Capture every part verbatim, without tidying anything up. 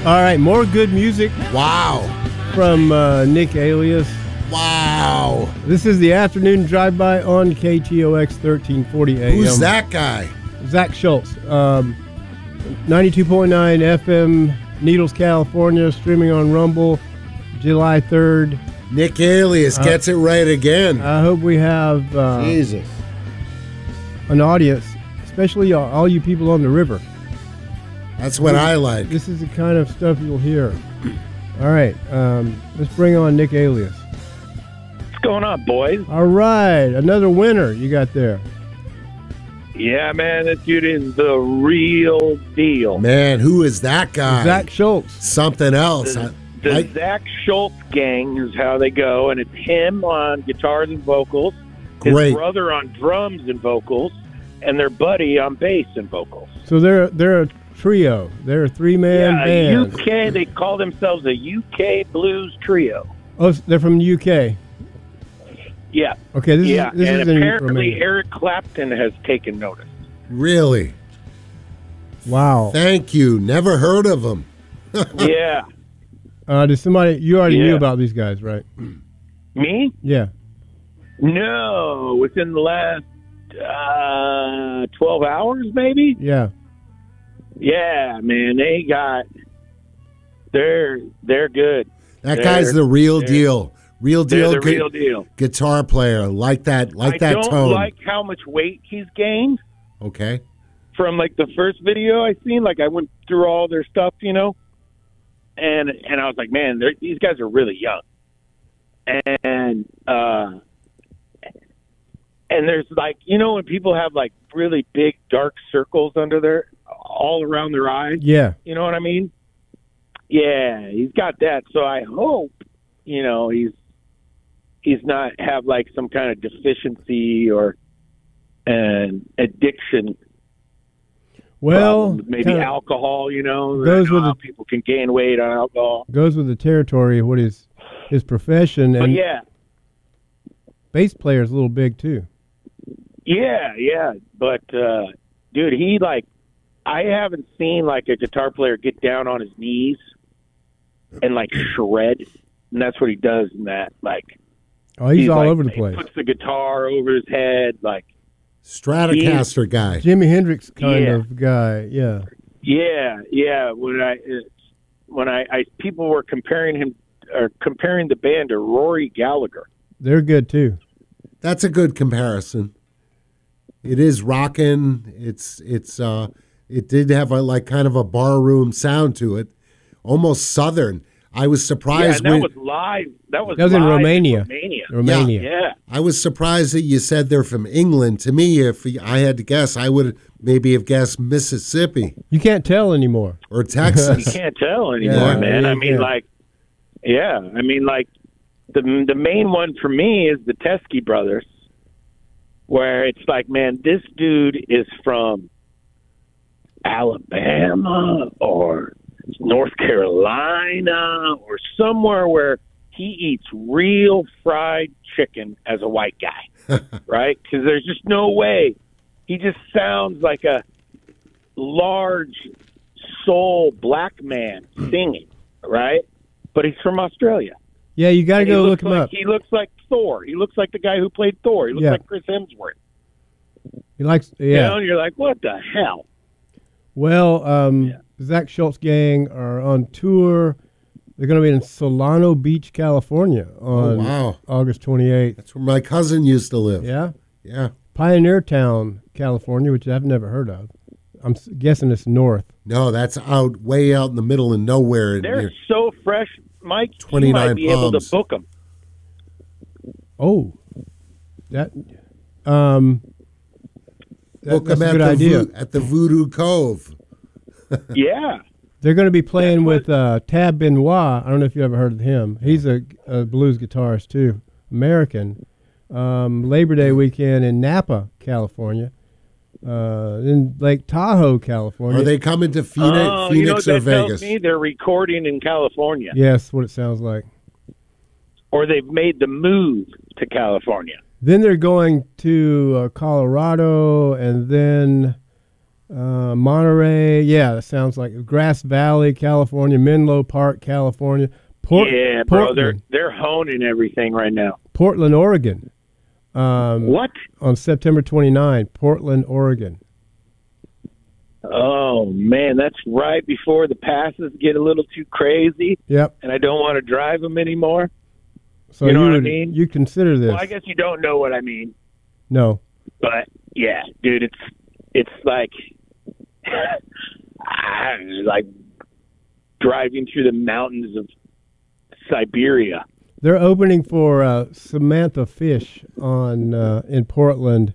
All right, more good music. Wow. From uh, Nick Alias. Wow. This is the afternoon drive-by on K T O X thirteen forty A M. Who's that guy? Zach Schultz. Um, ninety-two point nine F M, Needles, California, streaming on Rumble, July third. Nick Alias uh, gets it right again. I hope we have uh, Jesus. an audience, especially all, all you people on the river. That's what this, I like. This is the kind of stuff you'll hear. All right, um, let's bring on Nick Alias. What's going on, boys? All right, another winner you got there. Yeah, man, this dude is the real deal. Man, who is that guy? Zach Schultz. Something else. The, I, the I, Zach Schultz gang is how they go, and it's him on guitars and vocals, Great. his brother on drums and vocals, and their buddy on bass and vocals. So they're they're a trio. They're a three-man yeah, band. U K, they call themselves a U K blues trio. Oh, they're from the U K. Yeah. Okay, this yeah. is this and is in apparently Romania. Eric Clapton has taken notice. Really? Wow. Thank you. Never heard of him. Yeah. Uh, did somebody you already Yeah. knew about these guys, right? Me? Yeah. No, within the last uh, twelve hours, maybe. Yeah. Yeah, man, they got. They're they're good. That They're- guy's the real they're- deal. Real They're deal. the gu- real deal. Guitar player. Like that. Like I that don't tone. like how much weight he's gained Okay. from like the first video I seen. Like I went through all their stuff, you know, and and I was like, man, they're- these guys are really young, and uh, and there's like, you know, when people have like really big dark circles under their all around their eyes. Yeah. You know what I mean? Yeah, he's got that. So I hope, you know, he's he's not have like some kind of deficiency or an addiction. Well, problem. Maybe kinda alcohol. You know, goes I know with how the- people can gain weight on alcohol. goes with the territory of what his his profession, But and yeah, bass player is a little big too. yeah, yeah. But uh, dude, he like I haven't seen like a guitar player get down on his knees and like shred, and that's what he does in that. Like, Oh, he's, all like, over the he place. puts the guitar over his head, like. Stratocaster guy. Jimi Hendrix kind Yeah. of guy. Yeah. Yeah, yeah. When I it's, when I, I people were comparing him or comparing the band to Rory Gallagher. They're good too. That's a good comparison. It is rockin'. It's it's uh it did have a like kind of a barroom sound to it, almost southern. I was Yeah, surprised and that when was live. That was That was in live Romania. Romania. Romania. Yeah. I was surprised that you said they're from England. To me, if I had to guess, I would maybe have guessed Mississippi You can't tell anymore. or You Texas. can't tell anymore, Yeah, man. you I mean, can't. like, yeah. I mean, like, the the main one for me is the Teskey brothers, where it's like, man, this dude is from Alabama or North Carolina or somewhere where he eats real fried chicken as a white guy, right? Because there's just no way. He just sounds like a large soul black man singing, right? But he's from Australia. Yeah, you got to And he go looks look him like, up. He looks like Thor. He looks like the guy who played Thor. He looks Yeah. like Chris Hemsworth. He likes. You know, Yeah. and you're like, what the hell? Well, um, Yeah. Zach Schultz gang are on tour. They're going to be in Solano Beach, California Oh, on wow. August twenty-eighth. That's where my cousin used to live. Yeah. Yeah. Pioneer Town, California, which I've never heard of. I'm s- guessing it's north. No, that's out way out in the middle of nowhere. They're near- so fresh, Mike. You twenty-nine might be able Palms. to book them. Oh, that um, that, Book that's them a at good the idea. Vo- at the Voodoo Cove. Yeah. They're going to be playing That's with uh, Tab Benoit. I don't know if you ever heard of him. He's a, a blues guitarist too, American. Um, Labor Day weekend in Napa, California. Uh, in Lake Tahoe, California. Are they coming to Phoenix, Oh, you know what Phoenix or that tells Vegas? me? They're recording in California. Yes, what it sounds like. Or they've made the move to California. Then they're going to uh, Colorado, and then Uh, Monterey, yeah, that sounds like Grass Valley, California, Menlo Park, California, Port- yeah, bro, they're Portland, they're honing everything right now. Portland, Oregon. Um, What? On September twenty-ninth, Portland, Oregon. Oh man, that's right before the passes get a little too crazy, Yep. and I don't want to drive them anymore. So You know what I would, mean? You consider this? Well, I guess you don't know what I mean, No. but yeah, dude, it's it's like I- like driving through the mountains of Siberia. They're opening for uh, Samantha Fish on uh, in Portland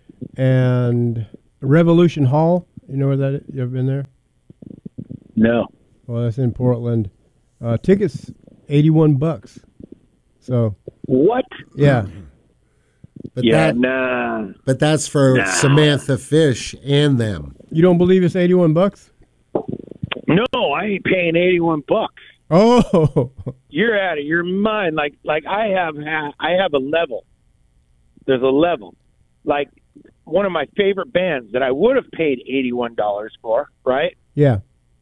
and Revolution Hall. You know where that is? You ever been there? No. Well, that's in Portland. Uh, tickets eighty-one bucks. So What? yeah, But Yeah, that, nah. but that's for Nah. Samantha Fish and them. you don't believe it's eighty-one bucks? No, I ain't paying eighty-one bucks. Oh, You're out of your mind. Like, like I have, I have a level. There's a level. Like one of my favorite bands that I would have paid eighty-one dollars for. Right? yeah.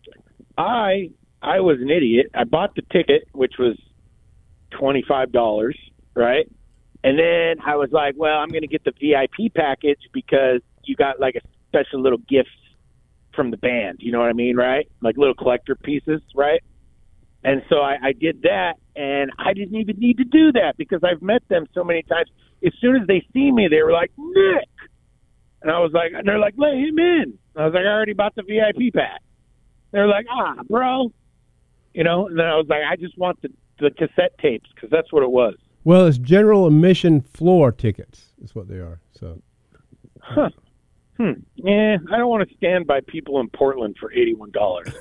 I, I was an idiot. I bought the ticket, which was twenty-five dollars. Right? And then I was like, well, I'm going to get the V I P package because you got like a special little gift from the band. You know what I mean? Right? Like little collector pieces. Right? And so I, I did that, and I didn't even need to do that because I've met them so many times. As soon as they see me, they were like, Nick. And I was like, and they're like, let him in. I was like, I already bought the V I P pack. They're like, ah, bro. You know, and then I was like, I just want the, the cassette tapes because that's what it was. Well, it's general admission floor tickets. Is what they are. So Huh. Hmm. Yeah, I don't want to stand by people in Portland for eighty-one dollars.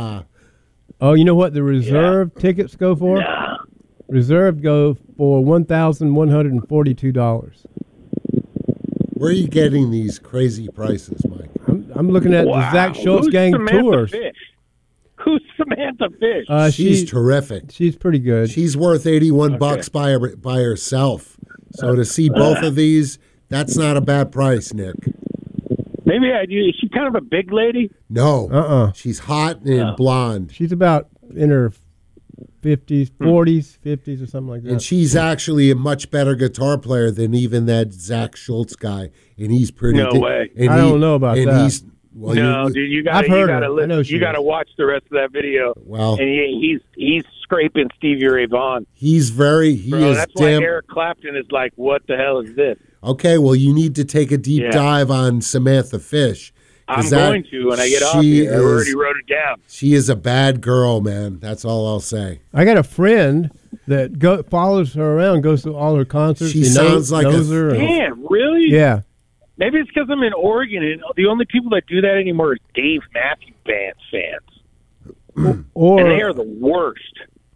oh, you know what the reserve tickets go for? Nah. Reserved go for one thousand one hundred and forty-two dollars. Where are you getting these crazy prices, Mike? I'm, I'm looking at Wow. the Zach Schultz Who's Gang Samantha tours. Fish? Who's Samantha Fish? Uh, She's she- terrific. She's pretty good. She's worth eighty-one Okay. bucks by her, by herself. So to see both of these, that's not a bad price, Nick. Maybe I do. Is she kind of a big lady? No. Uh-uh. She's hot and Oh. blonde. She's about in her fifties, forties, fifties, or something like that. And she's actually a much better guitar player than even that Zach Schultz guy. And he's pretty No di- way. And I don't know about and that. He's, well, no, you, dude, you got I've to heard you got her. to I know listen. she You got to is. watch the rest of that video. Well, And he, he's he's scraping Stevie Ray Vaughan. he's very, he Bro, is that's why damn. Eric Clapton is like, what the hell is this? Okay, well, you need to take a deep Yeah. dive on Samantha Fish. I'm 'cause that- going to when I get off she here. I is- already wrote it down. She is a bad girl, man. That's all I'll say. I got a friend that go, follows her around, goes to all her concerts. She he sounds knows, like a- knows her. and- Damn, really? yeah. Maybe it's because I'm in Oregon, and the only people that do that anymore is Dave Matthews Band fans, Or and they are the worst.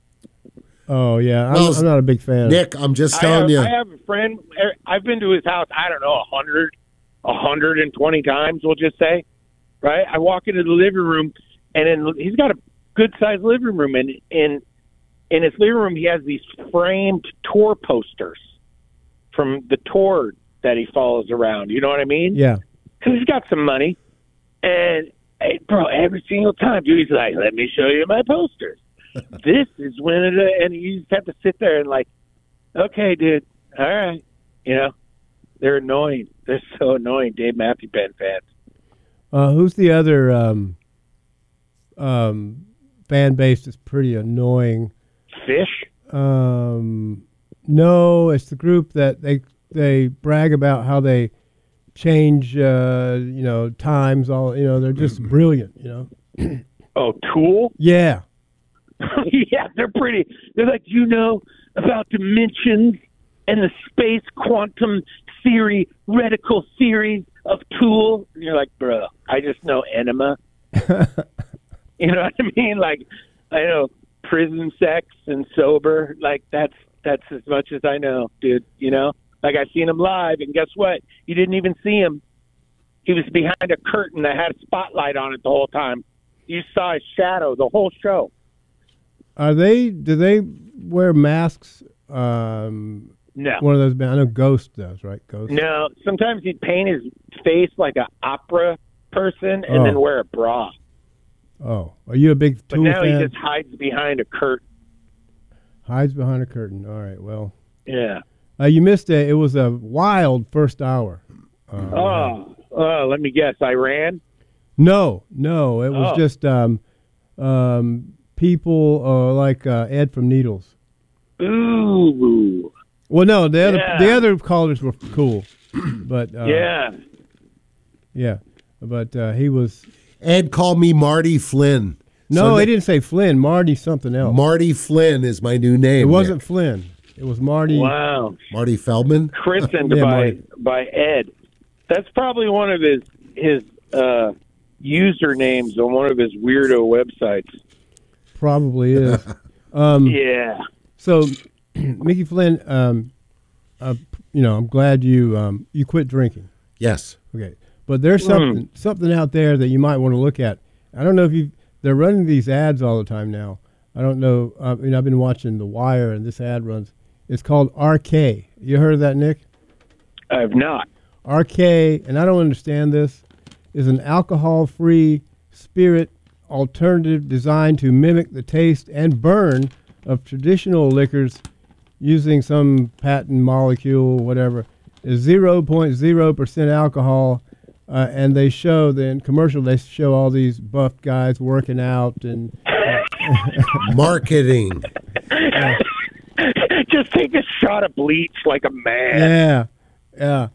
oh yeah, I'm, Well, I'm not a big fan. Nick, I'm just I telling have, you. I have a friend. I've been to his house. I don't know, a hundred, a hundred and twenty times. We'll just say, right? I walk into the living room, and then he's got a good sized living room, and in in his living room he has these framed tour posters from the tour that he follows around. You know what I mean? Yeah. Because he's got some money, and hey, bro, every single time, dude, he's like, "Let me show you my posters." This is when it, and you just have to sit there and like, okay, dude, all right, you know, they're annoying. They're so annoying, Dave Matthews Band fans. Uh, who's the other um, um, fan base that's pretty annoying? Fish. Um, no, it's the group that they they brag about how they change, uh, you know, times. All you know, they're just brilliant. You know. Oh, Tool. Yeah. Yeah, they're pretty. They're like, you know about dimensions and the space quantum theory, reticle theory of Tool. And you're like, bro, I just know Enema. You know what I mean? Like, I know prison sex and sober. Like, that's that's as much as I know, dude. You know, like I seen him live, and guess what? You didn't even see him. He was behind a curtain that had a spotlight on it the whole time. You saw his shadow the whole show. Are they? Do they wear masks? Um, No. one of those bands. I know Ghost does, right? Ghost. No, sometimes he'd paint his face like an opera person and Oh. then wear a bra. Oh, are you a big But Tool now fan? he just hides behind a curtain. Hides behind a curtain. All right. Well, Yeah. uh, you missed it. It was a wild first hour. Uh, Oh, oh, let me guess. Iran? No, no. It was Oh. just um, um, people uh, like uh, Ed from Needles. Ooh. Well, no, the other Yeah. the other callers were cool, but uh, Yeah. yeah, but uh, he was. Ed called me Marty Flynn. No, So he the- didn't say Flynn. Marty something else. Marty Flynn is my new name. it wasn't there. Flynn. It was Marty. Wow. Marty Feldman. Christened Yeah, by Marty. by Ed. That's probably one of his his uh, usernames on one of his weirdo websites. Probably is. um, Yeah. So, Mickey Flynn, um, uh, you know, I'm glad you um, you quit drinking. Yes. Okay, but there's something something out there that you might want to look at. I don't know if you they're running these ads all the time now. I don't know. I mean, I've been watching The Wire, and this ad runs. It's called R K. You heard of that, Nick? I've not. R K, and I don't understand this, is an alcohol-free spirit alternative designed to mimic the taste and burn of traditional liquors using some patent molecule, whatever. Is zero point zero percent alcohol, uh, and they show, the in commercial, they show all these buff guys working out and Marketing. Just take a shot of bleach like a man. yeah, yeah.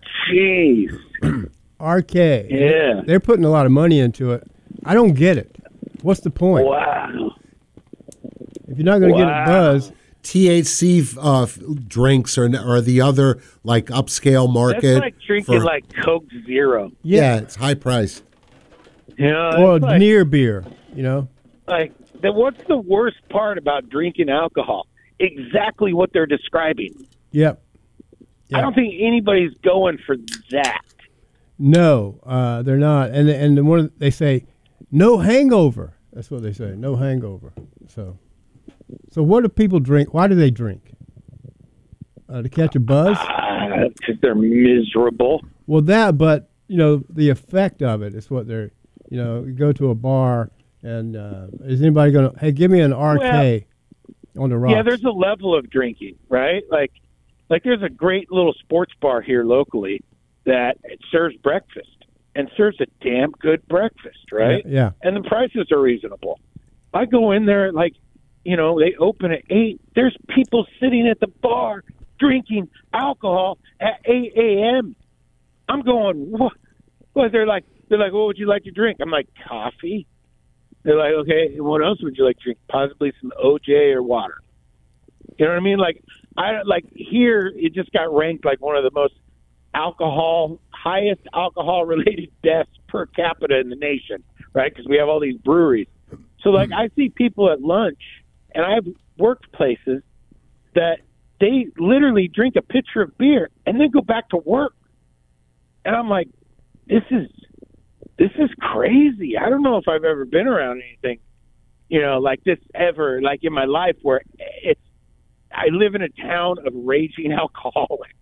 Jeez. R K. Yeah. They're putting a lot of money into it. I don't get it. What's the point? Wow. If you're not going to get Wow. it buzz, T H C uh, f- drinks are, are the other like upscale market. That's like drinking for- like Coke Zero. yeah, it's high priced. You know, or it's like, near beer, you know? like the, what's the worst part about drinking alcohol? Exactly what they're describing. Yep. Yeah. I don't think anybody's going for that. No, uh, they're not. And and the more they say, no hangover. That's what they say. No hangover. So, so what do people drink? Why do they drink? Uh, to catch a buzz? Because they're miserable. Well, that. But you know, the effect of it is what they're. You know, you go to a bar and uh, is anybody going to? Hey, give me an R K on the rocks. Yeah, there's a level of drinking, right? Like, like there's a great little sports bar here locally that serves breakfast and serves a damn good breakfast, right? Yeah, yeah. And the prices are reasonable. I go in there, like, you know, they open at eight. There's people sitting at the bar drinking alcohol at eight a.m. I'm going, what? Well, they're like, they're like, what would you like to drink? I'm like, coffee. They're like, okay, what else would you like to drink? Possibly some O J or water. You know what I mean? Like, I like here, it just got ranked like one of the most alcohol, highest alcohol-related deaths per capita in the nation, right? Because we have all these breweries. So, like, I see people at lunch, and I have worked places that they literally drink a pitcher of beer and then go back to work. And I'm like, this is this is crazy. I don't know if I've ever been around anything, you know, like this ever, like in my life where it's, I live in a town of raging alcoholics.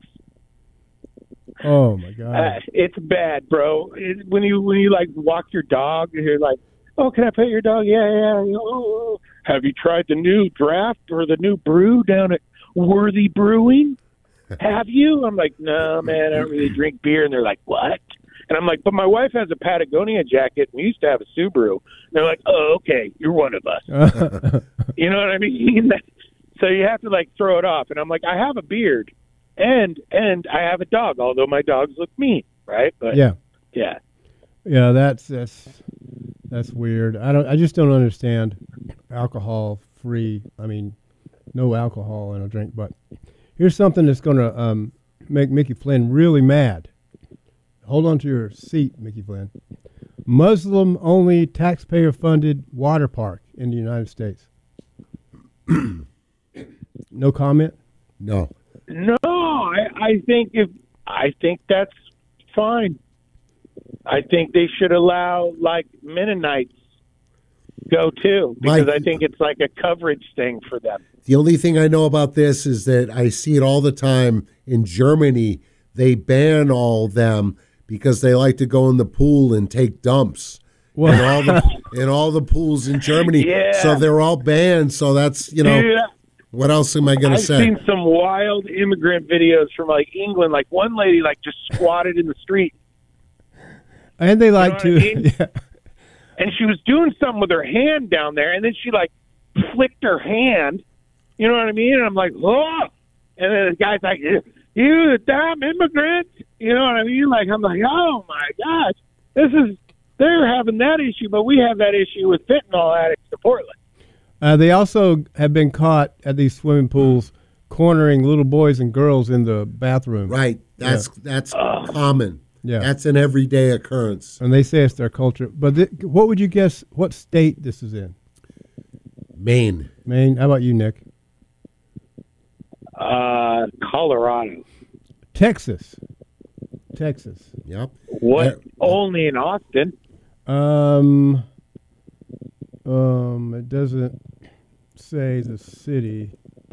Oh my God. Uh, it's bad, bro. It, when you when you like walk your dog, you're like, "Oh, can I pet your dog?" Yeah, yeah. Oh, have you tried the new draft or the new brew down at Worthy Brewing? Have you? I'm like, no, man, I don't really drink beer. And they're like, what? And I'm like, but my wife has a Patagonia jacket. We used to have a Subaru. And they're like, oh, okay, you're one of us. You know what I mean? So you have to like throw it off. And I'm like, I have a beard. And and I have a dog, although my dogs look mean, right? But yeah. yeah. Yeah, that's that's that's weird. I don't. I just don't understand alcohol free. I mean, no alcohol in a drink. But here's something that's going to um, make Mickey Flynn really mad. Hold on to your seat, Mickey Flynn. Muslim-only, taxpayer-funded water park in the United States. No comment. No. No, I, I think if I think that's fine. I think they should allow like Mennonites go too, because Mike- I think it's like a coverage thing for them. The only thing I know about this is that I see it all the time in Germany. They ban all them because they like to go in the pool and take dumps. Well, in all the in all the pools in Germany. Yeah. So they're all banned. So that's you know. Dude, What else am I going to I've say? seen some wild immigrant videos from like England. Like one lady like just squatted in the street, and they like know what to. I mean? Yeah. and she was doing something with her hand down there, and then she like flicked her hand. You know what I mean? And I'm like, oh! And then the guy's like, you the damn immigrant. You know what I mean? Like I'm like, oh my gosh, this is they're having that issue, but we have that issue with fentanyl addicts to Portland. Uh, they also have been caught at these swimming pools cornering little boys and girls in the bathroom. Right. That's Yeah. that's common. Yeah. That's an everyday occurrence. And they say it's their culture. But th- what would you guess what state this is in? Maine. Maine? How about you, Nick? Uh, Colorado. Texas. Texas. Yep. What? Uh, Only in Austin. Um, um, it doesn't say the city.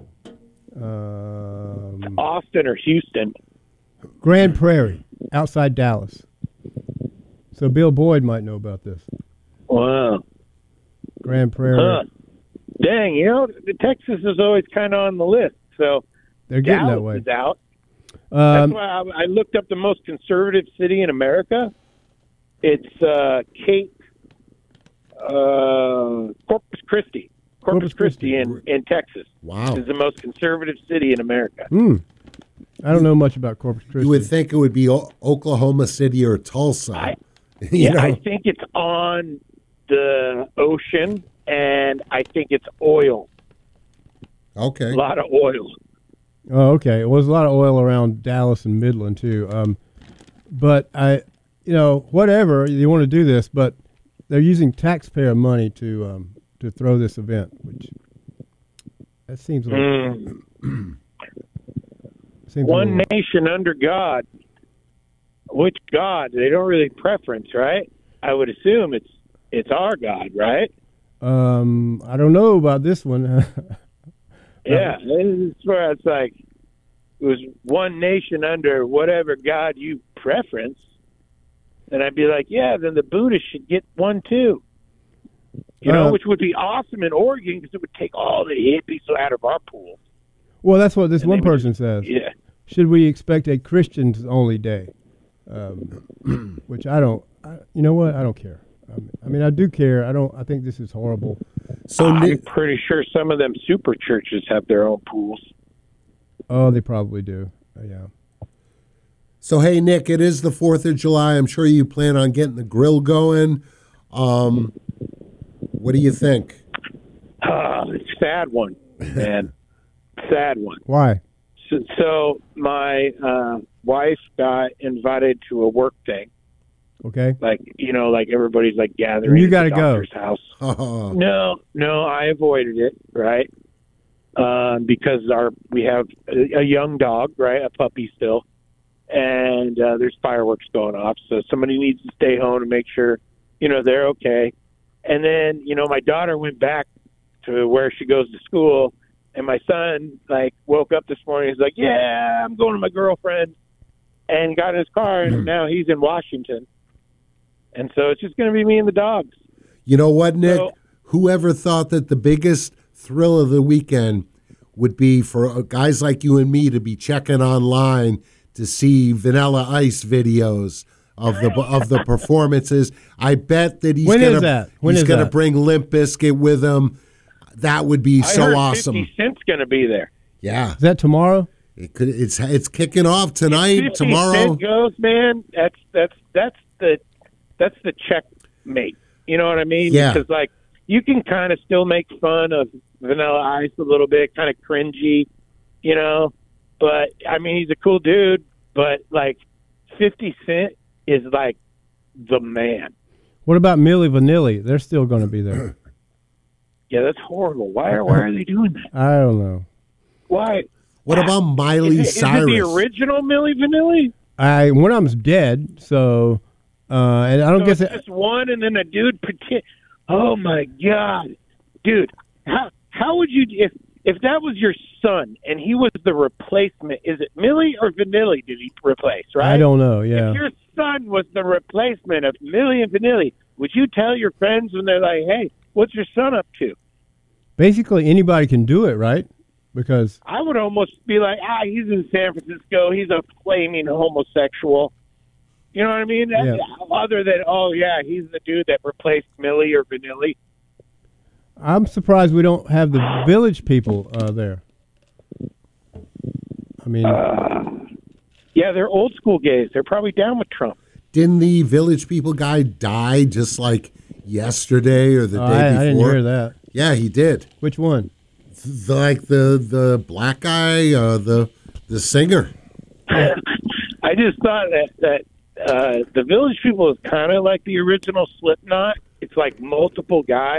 Um, Austin or Houston. Grand Prairie, outside Dallas. So Bill Boyd might know about this. Wow. Grand Prairie. Huh. Dang, you know, the Texas is always kind of on the list. So They're getting Dallas that way. is out. Um, That's why I, I looked up the most conservative city in America. It's uh, Cape uh, Corpus Christi. Corpus, Corpus Christi, Christi. in, in Texas Wow. is the most conservative city in America. hmm. I don't know much about Corpus Christi. You would think it would be o- Oklahoma City or Tulsa. I- you Yeah, know? I think it's on the ocean, and I think it's oil. Okay. A lot of oil. Oh, okay. Well, there's a lot of oil around Dallas and Midland too. Um, but I, you know, whatever you want to do this, but they're using taxpayer money to um, to throw this event, which that seems a little, Mm. seems a One little, nation under God. Which God? They don't really preference, right? I would assume it's it's our God, right? um, I don't know about this one. Yeah, this is where it's like it was one nation under whatever God you preference, and I'd be like, yeah, then the Buddhists should get one too. You know, Uh, which would be awesome in Oregon because it would take all the hippies out of our pools. Well, that's what this And one they would- person says. Yeah. Should we expect a Christians only day? Um, which I don't. I, you know what? I don't care. Um, I mean, I do care. I don't. I think this is horrible. So I'm Nick, pretty sure some of them super churches have their own pools. Oh, they probably do. Uh, yeah. so hey Nick, it is the Fourth of July. I'm sure you plan on getting the grill going. Um, what do you think? Uh, sad one, man. Sad one. Why? So, so my uh, wife got invited to a work thing. Okay. Like, you know, like everybody's like gathering And you at gotta the go. doctor's house. Oh, No, no, I avoided it, right? Um, because our we have a, a young dog, right, a puppy still, and uh, there's fireworks going off, so somebody needs to stay home to make sure, you know, they're okay. And then, you know, my daughter went back to where she goes to school, and my son like woke up this morning. He's like, "Yeah, I'm going to my girlfriend," and got in his car, and now he's in Washington. And so it's just going to be me and the dogs. you know what, Nick? So- Whoever thought that the biggest thrill of the weekend would be for uh, guys like you and me to be checking online to see Vanilla Ice videos of the of the performances. I bet that he's When gonna is that? When he's is gonna that? bring Limp Bizkit with him. That would be I so heard awesome. fifty Cent's going to be there. Yeah, Is that tomorrow? it could. It's it's kicking off tonight, fifty tomorrow. Cent goes, man. That's that's that's the that's the checkmate. You know what I mean? Yeah. Because like you can kind of still make fun of Vanilla Ice a little bit, kind of cringy, you know. But I mean, he's a cool dude. But like, fifty Cent is like the man. What about Milli Vanilli? They're still going to be there. Yeah, that's horrible. Why are why are they doing that? I don't know. Why? What about Miley Is it, is it Cyrus? the original Milli Vanilli? I one of them's dead, so uh, and I don't So guess it's it. just one, and then a dude pretend. Oh my god, dude! How how would you if if that was your son and he was the replacement, is it Millie or Vanilli did he replace, right? I don't know, yeah. If your son was the replacement of Millie and Vanilli, would you tell your friends when they're like, hey, what's your son up to? Basically, anybody can do it, right? Because I would almost be like, ah, he's in San Francisco. He's a flaming homosexual. You know what I mean? Yeah. Other than, oh, yeah, he's the dude that replaced Millie or Vanilli. I'm surprised we don't have the Village People uh, there. I mean, Uh, yeah, they're old school gays. They're probably down with Trump. Didn't the Village People guy die just like yesterday or the oh, day I, before? I didn't hear that. Yeah, he did. Which one? The, like the the black guy, uh, the the singer. I just thought that that uh, the Village People is kind of like the original Slipknot. It's like multiple guys.